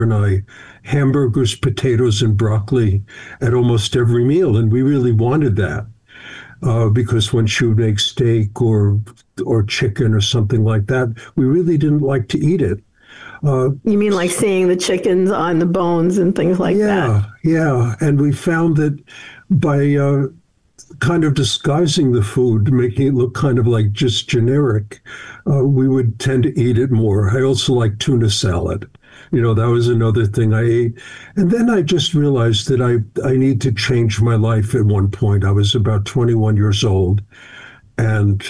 and I hamburgers, potatoes, and broccoli at almost every meal. And we really wanted that because when she would make steak or chicken or something like that, we really didn't like to eat it. You mean like seeing the chickens on the bones and things like that? Yeah, yeah. And we found that by kind of disguising the food, making it look kind of like just generic, we would tend to eat it more. I also like tuna salad. That was another thing I ate. And then I just realized that I need to change my life at one point. I was about 21 years old, and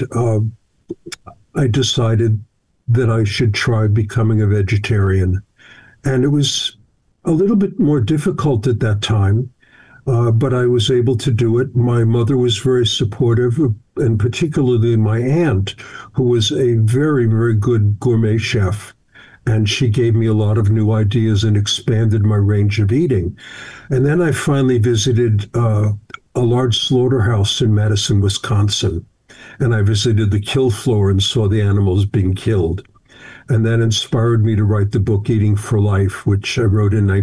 I decided that I should try becoming a vegetarian. And it was a little bit more difficult at that time, but I was able to do it. My mother was very supportive, and particularly my aunt, who was a very, very good gourmet chef. And she gave me a lot of new ideas and expanded my range of eating. And then I finally visited a large slaughterhouse in Madison, Wisconsin. And I visited the kill floor and saw the animals being killed. And that inspired me to write the book Eating for Life, which I wrote in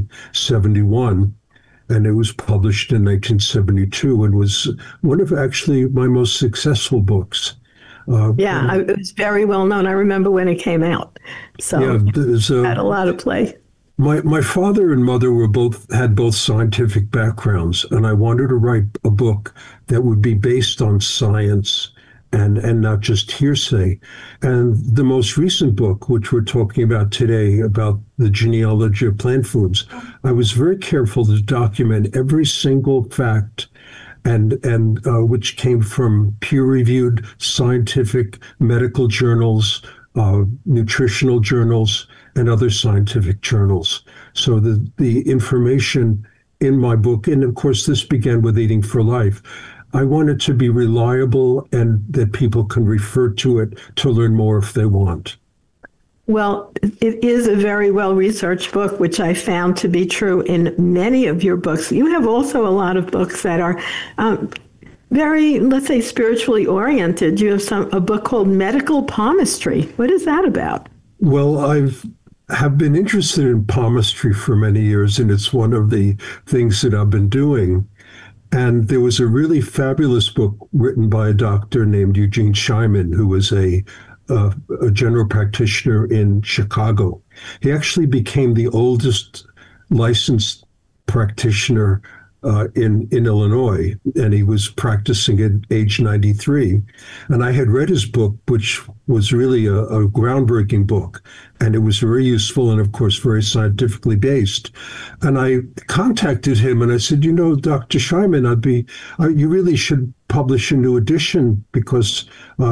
1971. And it was published in 1972 and was one of actually my most successful books. It was very well known. I remember when it came out. So it had a lot of play. My father and mother had both scientific backgrounds, and I wanted to write a book that would be based on science and not just hearsay. And the most recent book, which we're talking about today, about the genealogy of plant foods, I was very careful to document every single fact and which came from peer-reviewed scientific medical journals, nutritional journals, and other scientific journals. So the information in my book, and of course this began with Eating for Life, I want it to be reliable and that people can refer to it to learn more if they want. Well, it is a very well-researched book, which I found to be true in many of your books. You have also a lot of books that are very, let's say, spiritually oriented. You have a book called Medical Palmistry. What is that about? Well, have been interested in palmistry for many years, and it's one of the things that I've been doing. And there was a really fabulous book written by a doctor named Eugene Scheiman, who was a general practitioner in Chicago. He actually became the oldest licensed practitioner in Illinois, and he was practicing at age 93. And I had read his book, which was really a groundbreaking book, and it was very useful and, of course, very scientifically based. And I contacted him and I said, Dr. Scheiman, you really should publish a new edition because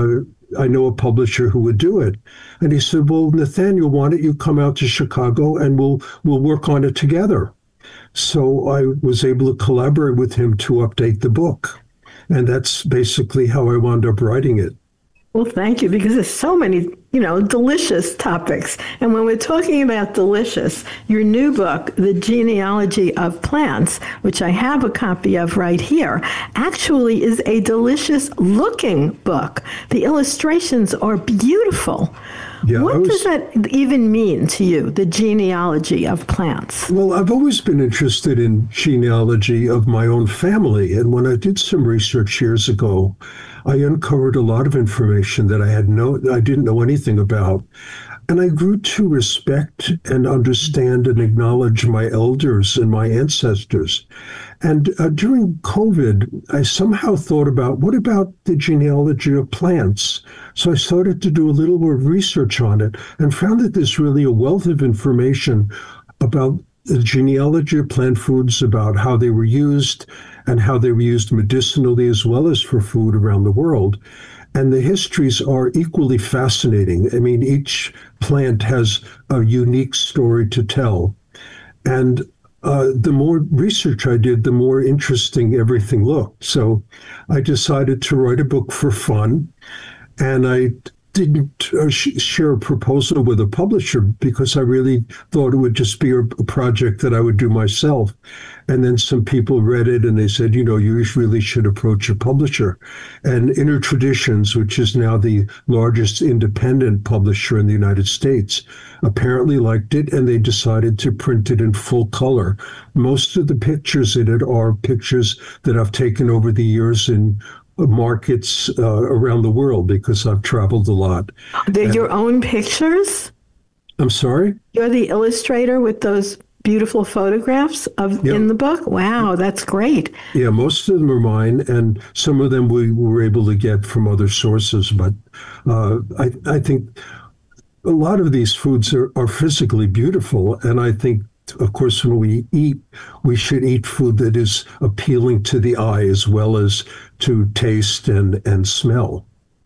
I know a publisher who would do it. And he said, well, Nathaniel, why don't you come out to Chicago and we'll work on it together. So I was able to collaborate with him to update the book. And that's basically how I wound up writing it. Well, thank you, because there's so many, delicious topics. And when we're talking about delicious, your new book, The Genealogy of Plants, which I have a copy of right here, actually is a delicious looking book. The illustrations are beautiful. Yeah, what does that even mean to you, the genealogy of plants? Well, I've always been interested in genealogy of my own family. And when I did some research years ago, I uncovered a lot of information that I didn't know anything about. And I grew to respect and understand and acknowledge my elders and my ancestors. And during COVID, I somehow thought about, what about the genealogy of plants? So I started to do a little more research on it and found that there's really a wealth of information about the genealogy of plant foods, about how they were used and how they were used medicinally as well as for food around the world. And the histories are equally fascinating. I mean, each plant has a unique story to tell. And the more research I did, the more interesting everything looked. So I decided to write a book for fun. And I didn't share a proposal with a publisher because I really thought it would just be a project that I would do myself. And then some people read it and they said, you really should approach a publisher. And Inner Traditions, which is now the largest independent publisher in the United States, apparently liked it, and they decided to print it in full color. Most of the pictures in it are pictures that I've taken over the years in markets around the world because I've traveled a lot. They're your own pictures? I'm sorry? You're the illustrator with those beautiful photographs in the book? Wow, that's great. Yeah, most of them are mine, and some of them we were able to get from other sources. But I think a lot of these foods are physically beautiful, and I think, of course, when we eat, we should eat food that is appealing to the eye as well as to taste and smell.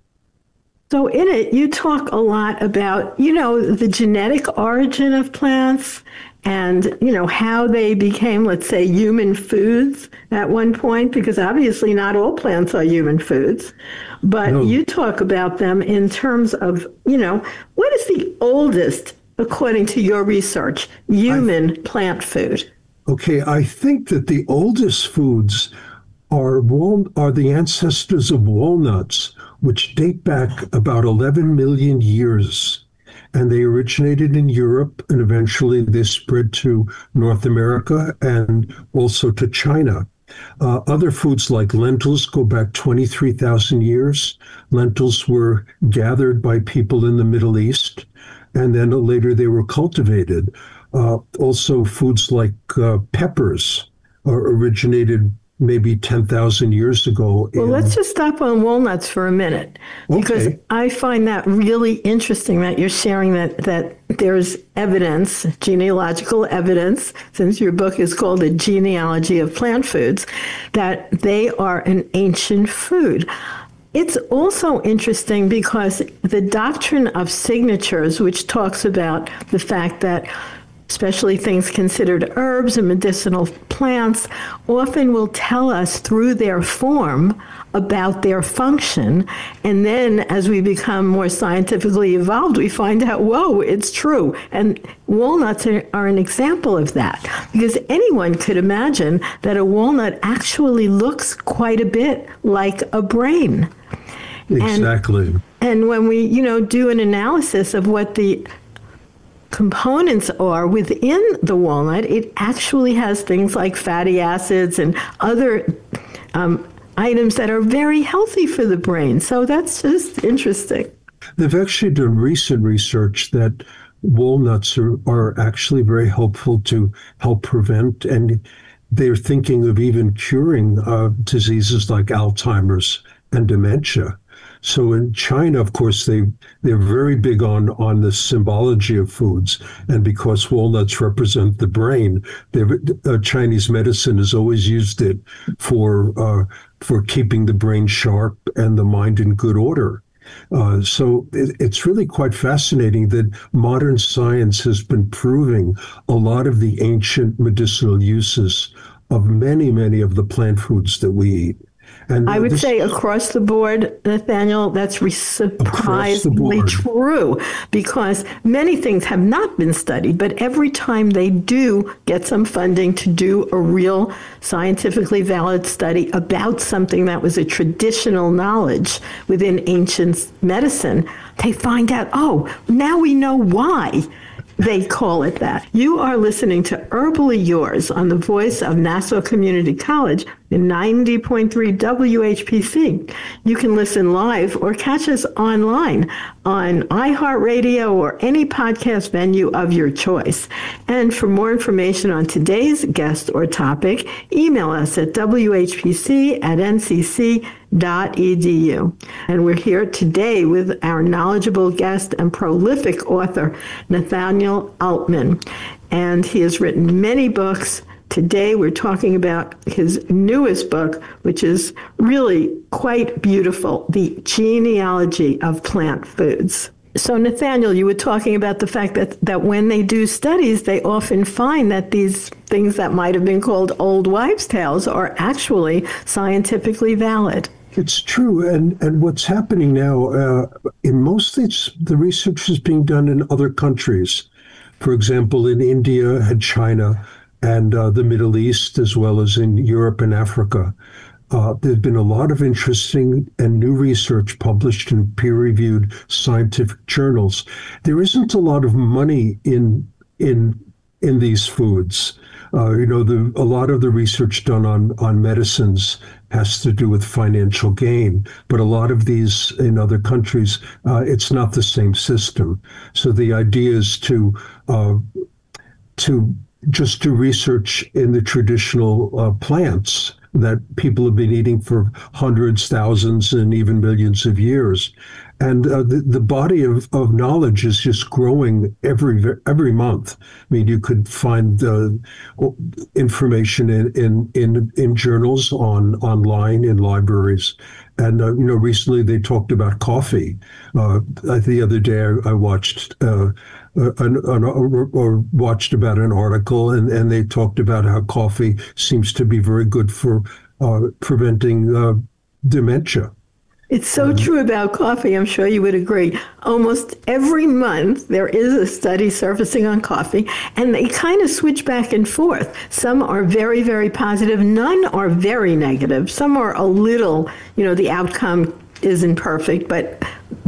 So in it, you talk a lot about, the genetic origin of plants and, how they became, let's say, human foods at one point, because obviously not all plants are human foods. But you talk about them in terms of, what is the oldest, according to your research, human plant food? Okay, I think that the oldest foods are the ancestors of walnuts, which date back about 11 million years. And they originated in Europe, and eventually they spread to North America and also to China. Other foods like lentils go back 23,000 years. Lentils were gathered by people in the Middle East, and then later they were cultivated. Also, foods like peppers originated maybe 10,000 years ago. Well, let's just stop on walnuts for a minute, because I find that really interesting that you're sharing that there's evidence, genealogical evidence, since your book is called The Genealogy of Plant Foods, that they are an ancient food. It's also interesting because the doctrine of signatures, which talks about the fact that especially things considered herbs and medicinal plants, often will tell us through their form about their function. And then as we become more scientifically evolved, we find out, whoa, it's true. And walnuts are an example of that, because anyone could imagine that a walnut actually looks quite a bit like a brain. Exactly. And when we, do an analysis of what the components are within the walnut, it actually has things like fatty acids and other items that are very healthy for the brain. So that's just interesting. They've actually done recent research that walnuts are actually very helpful to help prevent, and they're thinking of even curing diseases like Alzheimer's and dementia. So in China, of course, they're very big on the symbology of foods. And because walnuts represent the brain, Chinese medicine has always used it for keeping the brain sharp and the mind in good order. So it's really quite fascinating that modern science has been proving a lot of the ancient medicinal uses of many, many of the plant foods that we eat. And I would say across the board, Nathaniel, that's surprisingly true, because many things have not been studied, but every time they do get some funding to do a real scientifically valid study about something that was a traditional knowledge within ancient medicine, they find out, now we know why they call it that. You are listening to Herbally Yours on the voice of Nassau Community College in 90.3 WHPC. You can listen live or catch us online on iHeartRadio or any podcast venue of your choice. And for more information on today's guest or topic, email us at whpc@ncc.edu. And we're here today with our knowledgeable guest and prolific author, Nathaniel Altman. And he has written many books. Today we're talking about his newest book, which is really quite beautiful, The Genealogy of Plant Foods. So Nathaniel, you were talking about the fact that when they do studies, they often find that these things that might have been called old wives' tales are actually scientifically valid. It's true, and what's happening now in most things, the research is being done in other countries. For example, in India and China and the Middle East, as well as in Europe and Africa. There's been a lot of interesting and new research published in peer-reviewed scientific journals. There isn't a lot of money in these foods. A lot of the research done on medicines has to do with financial gain, but a lot of these in other countries, it's not the same system. So the idea is to just do research in the traditional plants that people have been eating for hundreds, thousands, and even millions of years. And the body of knowledge is just growing every month. I mean, you could find information in journals, online, in libraries. And recently they talked about coffee. The other day I watched or watched about an article, and they talked about how coffee seems to be very good for preventing dementia. It's so true about coffee. I'm sure you would agree. Almost every month there is a study surfacing on coffee, and they kind of switch back and forth. Some are very, very positive. None are very negative. Some are a little, the outcome isn't perfect, but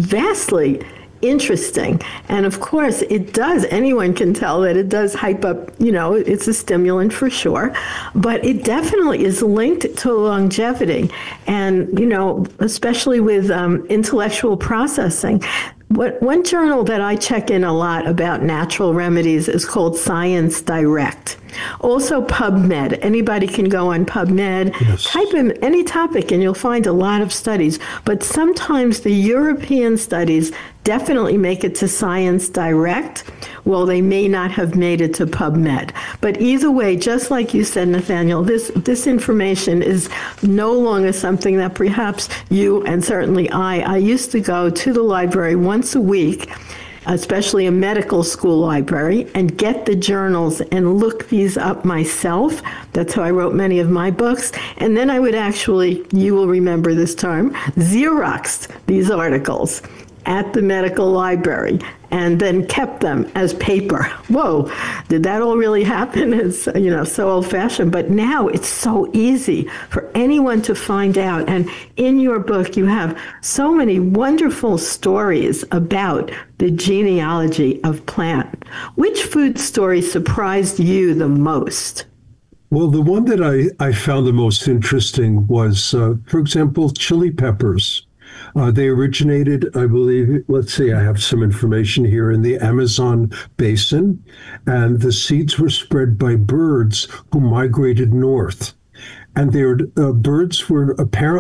vastly interesting. And of course, anyone can tell that it does hype up, it's a stimulant for sure, but it definitely is linked to longevity. And, especially with intellectual processing. One journal that I check in a lot about natural remedies is called Science Direct. Also PubMed. Anybody can go on PubMed, yes. Type in any topic and you'll find a lot of studies. But sometimes the European studies definitely make it to Science Direct. Well, they may not have made it to PubMed. But either way, just like you said, Nathaniel, this information is no longer something that perhaps you and certainly I used to go to the library once a week, especially a medical school library, and get the journals and look these up myself. That's how I wrote many of my books. And then I would actually, you will remember this term, Xeroxed these articles at the medical library and then kept them as paper. Whoa, did that all really happen? It's, so old-fashioned. But now it's so easy for anyone to find out. And in your book, you have so many wonderful stories about the genealogy of plant. Which food story surprised you the most? Well, the one that I found the most interesting was, for example, chili peppers. They originated, I believe, I have some information here, in the Amazon basin, and the seeds were spread by birds who migrated north. And their birds were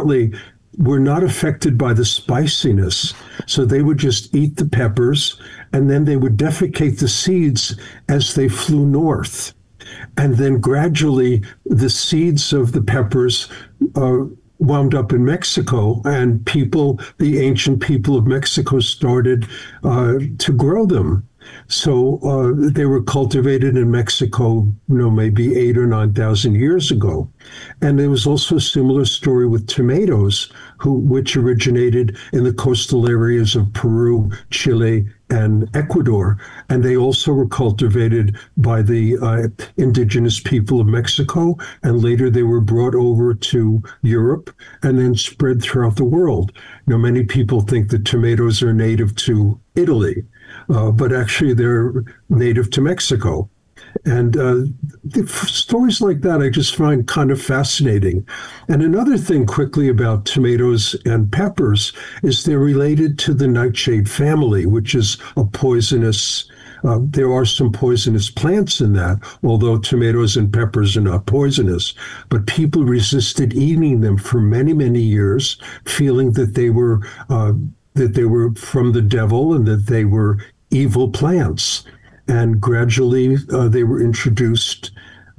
not affected by the spiciness, so they would just eat the peppers, and then they would defecate the seeds as they flew north. And then gradually the seeds of the peppers wound up in Mexico, and the ancient people of Mexico started to grow them. So they were cultivated in Mexico, maybe 8,000 or 9,000 years ago. And there was also a similar story with tomatoes, which originated in the coastal areas of Peru, Chile, and Ecuador. And they also were cultivated by the indigenous people of Mexico. And later they were brought over to Europe and then spread throughout the world. Many people think that tomatoes are native to Italy, but actually they're native to Mexico. And stories like that I just find kind of fascinating. And another thing quickly about tomatoes and peppers is they're related to the nightshade family, which is a poisonous, there are some poisonous plants in that, although tomatoes and peppers are not poisonous. But people resisted eating them for many, many years, feeling that they were from the devil and that they were evil plants. And gradually they were introduced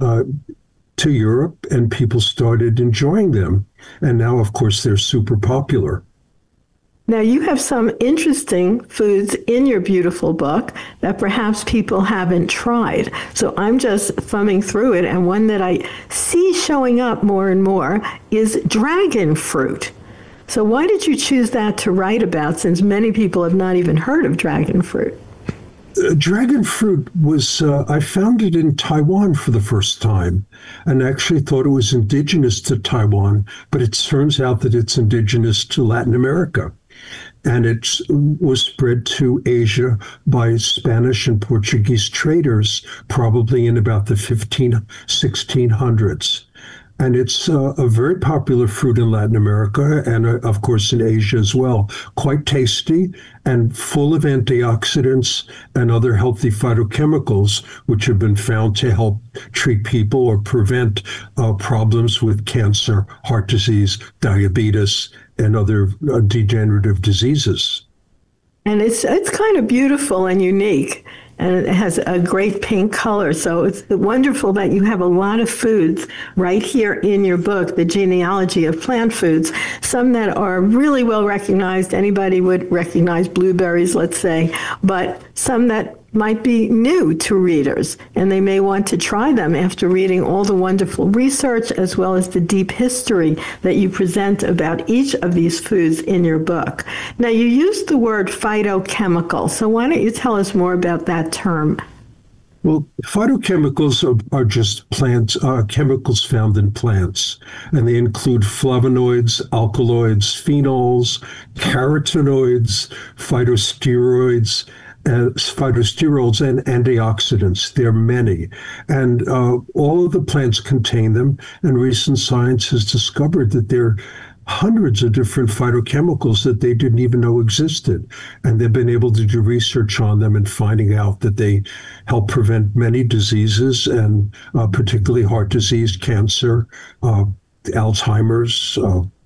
to Europe, and people started enjoying them. And now, of course, they're super popular. Now, you have some interesting foods in your beautiful book that perhaps people haven't tried. So I'm just thumbing through it, and one that I see showing up more and more is dragon fruit. So why did you choose that to write about, since many people have not even heard of dragon fruit? Dragon fruit was, I found it in Taiwan for the first time and actually thought it was indigenous to Taiwan, but it turns out that it's indigenous to Latin America. And it was spread to Asia by Spanish and Portuguese traders, probably in about the 1600s. And it's a very popular fruit in Latin America and, of course, in Asia as well. Quite tasty and full of antioxidants and other healthy phytochemicals, which have been found to help treat people or prevent problems with cancer, heart disease, diabetes, and other degenerative diseases. And it's kind of beautiful and unique. And it has a great pink color. So it's wonderful that you have a lot of foods right here in your book, The Genealogy of Plant Foods, some that are really well recognized. Anybody would recognize blueberries, let's say, but some that might be new to readers, and they may want to try them after reading all the wonderful research as well as the deep history that you present about each of these foods in your book. Now, you used the word phytochemical, so why don't you tell us more about that term? Well, phytochemicals are just plants, chemicals found in plants, and they include flavonoids, alkaloids, phenols, carotenoids, phytosteroids, phytosterols, and antioxidants. There are many. And all of the plants contain them, and recent science has discovered that there are hundreds of different phytochemicals that they didn't even know existed. And they've been able to do research on them and finding out that they help prevent many diseases, and particularly heart disease, cancer, Alzheimer's,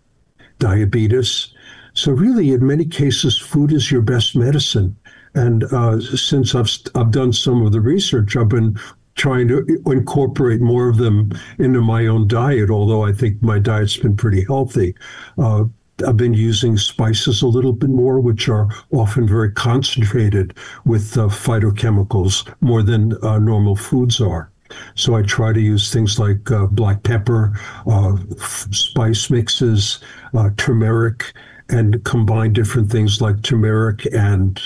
diabetes. So really, in many cases, food is your best medicine. And since I've done some of the research, I've been trying to incorporate more of them into my own diet, although I think my diet's been pretty healthy. I've been using spices a little bit more, which are often very concentrated with phytochemicals more than normal foods are. So I try to use things like black pepper, spice mixes, turmeric, and combine different things like turmeric and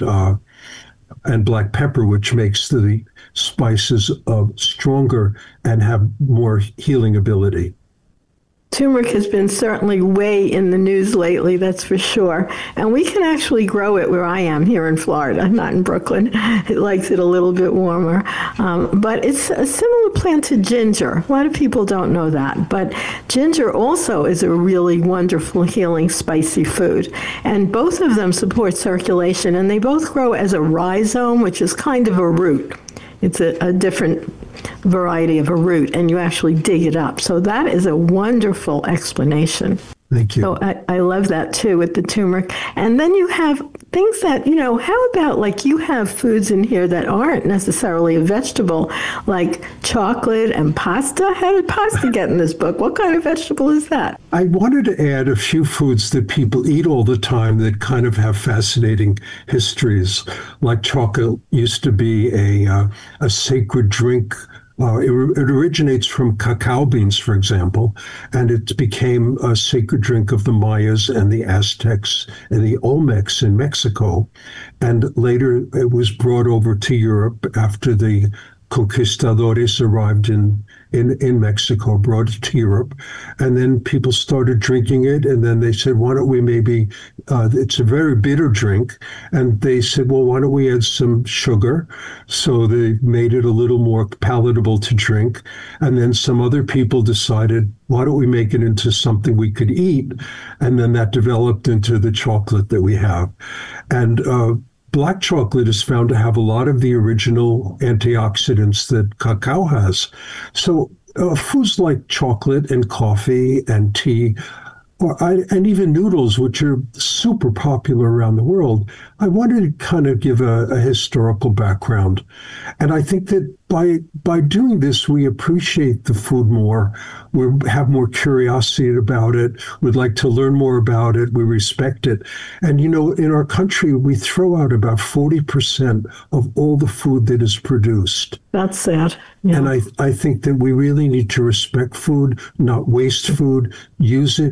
black pepper, which makes the spices stronger and have more healing ability. Turmeric has been certainly way in the news lately, that's for sure. And we can actually grow it where I am here in Florida, not in Brooklyn. It likes it a little bit warmer. But it's a similar plant to ginger. A lot of people don't know that. But ginger also is a really wonderful, healing, spicy food. And both of them support circulation, and they both grow as a rhizome, which is kind of a root. It's a different variety of a root, and you actually dig it up. So that is a wonderful explanation. Thank you. So I love that too with the turmeric. And then you have things that, how about like you have foods in here that aren't necessarily a vegetable, like chocolate and pasta? How did pasta get in this book? What kind of vegetable is that? I wanted to add a few foods that people eat all the time that kind of have fascinating histories. Like chocolate used to be a sacred drink. It originates from cacao beans, for example, and it became a sacred drink of the Mayas and the Aztecs and the Olmecs in Mexico. And later it was brought over to Europe after the conquistadores arrived in Mexico, brought it to Europe. And then people started drinking it. And then they said, why don't we maybe, it's a very bitter drink. And they said, well, why don't we add some sugar? So they made it a little more palatable to drink. And then some other people decided, why don't we make it into something we could eat? And then that developed into the chocolate that we have. And black chocolate is found to have a lot of the original antioxidants that cacao has. So foods like chocolate and coffee and tea, and even noodles, which are super popular around the world, I wanted to kind of give a historical background. And I think that by doing this, we appreciate the food more. We have more curiosity about it. We'd like to learn more about it. We respect it. And, in our country, we throw out about 40% of all the food that is produced. That's sad. Yeah. And I think that we really need to respect food, not waste food, use it,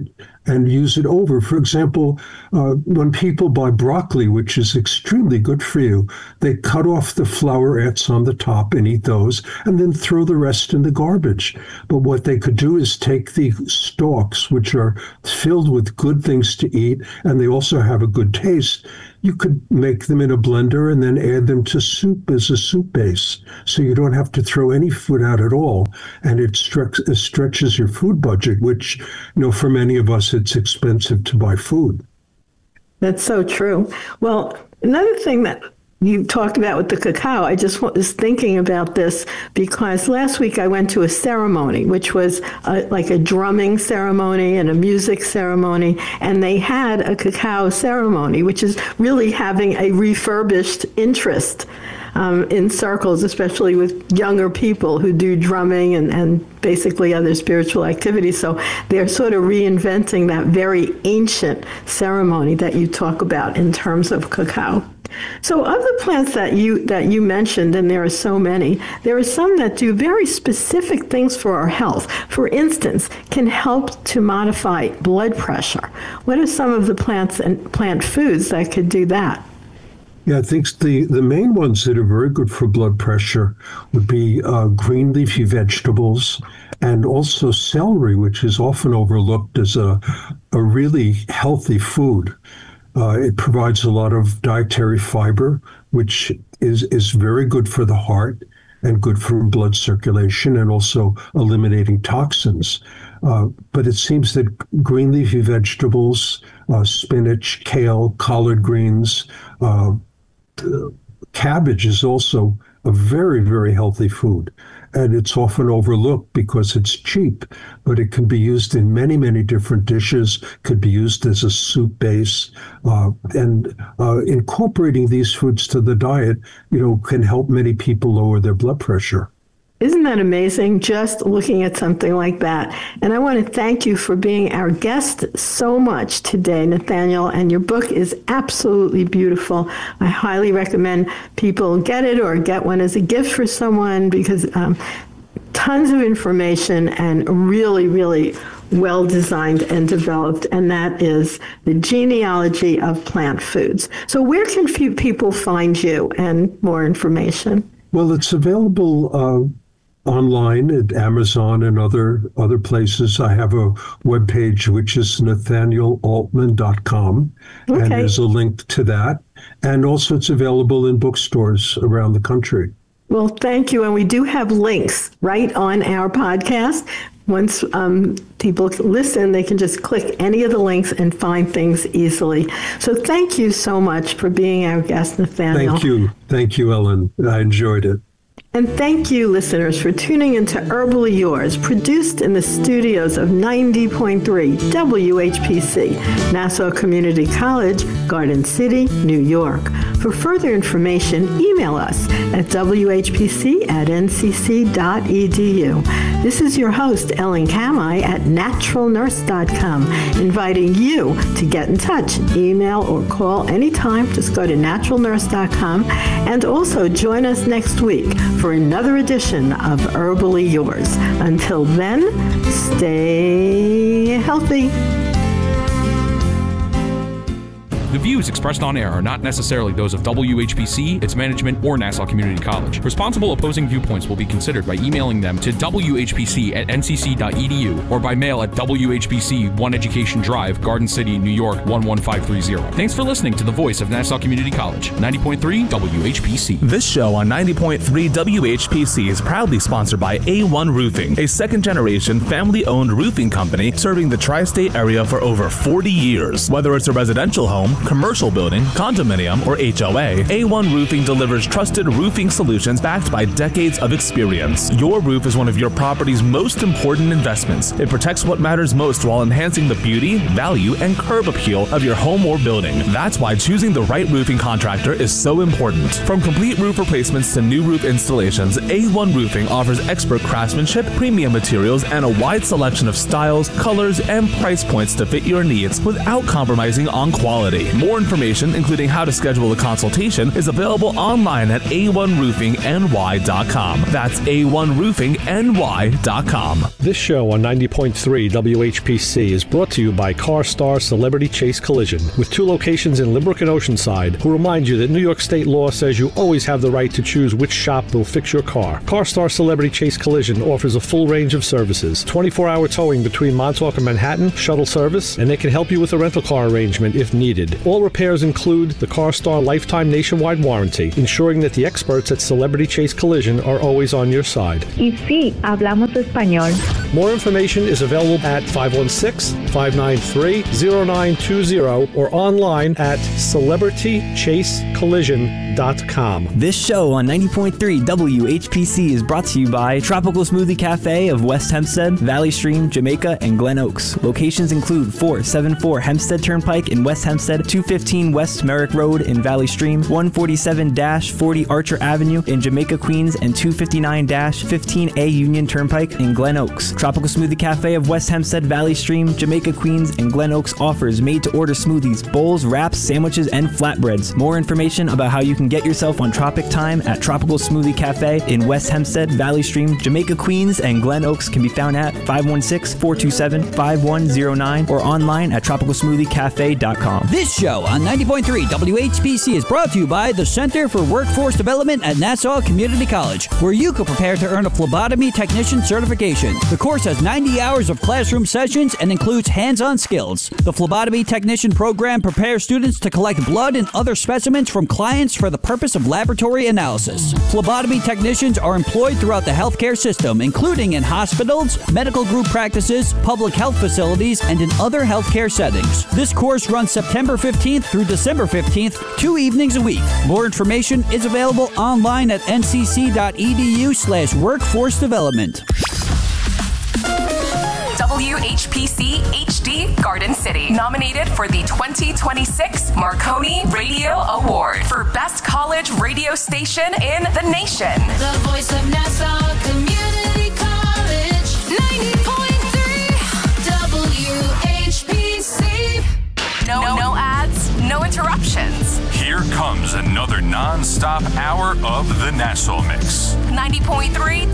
and use it over. For example, when people buy broccoli, which is extremely good for you, they cut off the flowerets on the top and eat those, and then throw the rest in the garbage. But what they could do is take the stalks, which are filled with good things to eat, and they also have a good taste. You could make them in a blender and then add them to soup as a soup base. So you don't have to throw any food out at all. And it stretches your food budget, which, for many of us, it's expensive to buy food. That's so true. Well, another thing that you talked about with the cacao, I just was thinking about this because last week I went to a ceremony, which was like a drumming ceremony and a music ceremony, and they had a cacao ceremony, which is really having a refurbished interest in circles, especially with younger people who do drumming and basically other spiritual activities. So they're sort of reinventing that very ancient ceremony that you talk about in terms of cacao. So of the plants that you mentioned, and there are so many, there are some that do very specific things for our health. For instance, can help to modify blood pressure. What are some of the plants and plant foods that could do that? Yeah, I think the main ones that are very good for blood pressure would be green leafy vegetables and also celery, which is often overlooked as a really healthy food. It provides a lot of dietary fiber, which is very good for the heart and good for blood circulation and also eliminating toxins. But it seems that green leafy vegetables, spinach, kale, collard greens, cabbage is also a very, very healthy food. And it's often overlooked because it's cheap, but it can be used in many, many different dishes, could be used as a soup base. And incorporating these foods to the diet, can help many people lower their blood pressure. Isn't that amazing, just looking at something like that? And I want to thank you for being our guest so much today, Nathaniel, and your book is absolutely beautiful. I highly recommend people get it or get one as a gift for someone because tons of information and really, really well designed and developed, and that is The Genealogy of Plant Foods. So where can people find you and more information? Well, it's available online at Amazon and other places. I have a webpage, which is nathanielAltman.com, and there's a link to that. And also it's available in bookstores around the country. Well, thank you. And we do have links right on our podcast. Once people listen, they can just click any of the links and find things easily. So thank you so much for being our guest, Nathaniel. Thank you. Thank you, Ellen. I enjoyed it. And thank you, listeners, for tuning into Herbally Yours, produced in the studios of 90.3 WHPC, Nassau Community College, Garden City, New York. For further information, email us at whpc@ncc.edu. This is your host, Ellen Kamai at naturalnurse.com, inviting you to get in touch, email or call anytime. Just go to naturalnurse.com and also join us next week for another edition of Herbally Yours. Until then, stay healthy. The views expressed on air are not necessarily those of WHPC, its management, or Nassau Community College. Responsible opposing viewpoints will be considered by emailing them to whpc@ncc.edu or by mail at WHPC 1 Education Drive, Garden City, New York 11530. Thanks for listening to the voice of Nassau Community College, 90.3 WHPC. This show on 90.3 WHPC is proudly sponsored by A1 Roofing, a second-generation family-owned roofing company serving the tri-state area for over 40 years. Whether it's a residential home, commercial building, condominium, or HOA, A1 Roofing delivers trusted roofing solutions backed by decades of experience. Your roof is one of your property's most important investments. It protects what matters most while enhancing the beauty, value, and curb appeal of your home or building. That's why choosing the right roofing contractor is so important. From complete roof replacements to new roof installations, A1 Roofing offers expert craftsmanship, premium materials, and a wide selection of styles, colors, and price points to fit your needs without compromising on quality. free. More information, including how to schedule a consultation, is available online at a1roofingny.com. That's a1roofingny.com. This show on 90.3 WHPC is brought to you by CarStar Celebrity Chase Collision, with 2 locations in Limerick and Oceanside, who remind you that New York state law says you always have the right to choose which shop will fix your car. CarStar Celebrity Chase Collision offers a full range of services: 24-hour towing between Montauk and Manhattan, shuttle service, and they can help you with a rental car arrangement if needed. All repairs include the CarStar lifetime nationwide warranty, ensuring that the experts at Celebrity Chase Collision are always on your side. Y sí, hablamos español. More information is available at 516-593-0920 or online at celebritychasecollision.com. This show on 90.3 WHPC is brought to you by Tropical Smoothie Cafe of West Hempstead, Valley Stream, Jamaica, and Glen Oaks. Locations include 474 Hempstead Turnpike in West Hempstead, 215 West Merrick Road in Valley Stream, 147-40 Archer Avenue in Jamaica, Queens, and 259-15A Union Turnpike in Glen Oaks. Tropical Smoothie Cafe of West Hempstead, Valley Stream, Jamaica, Queens, and Glen Oaks offers made-to-order smoothies, bowls, wraps, sandwiches, and flatbreads. More information about how you can get yourself on Tropic Time at Tropical Smoothie Cafe in West Hempstead, Valley Stream, Jamaica, Queens, and Glen Oaks can be found at 516-427-5109 or online at tropicalsmoothiecafe.com. This show on 90.3 WHPC is brought to you by the Center for Workforce Development at Nassau Community College, where you can prepare to earn a phlebotomy technician certification. The course has 90 hours of classroom sessions and includes hands-on skills. The phlebotomy technician program prepares students to collect blood and other specimens from clients for the purpose of laboratory analysis. Phlebotomy technicians are employed throughout the healthcare system, including in hospitals, medical group practices, public health facilities, and in other healthcare settings. This course runs September 15th through December 15th, 2 evenings a week. More information is available online at ncc.edu/workforce development. WHPC HD Garden City, nominated for the 2026 Marconi Radio Award for Best College Radio Station in the nation. The voice of Nassau Community College, 90.3 WHPC. No ads, no interruptions. Here comes another non-stop hour of the Nassau Mix. 90.3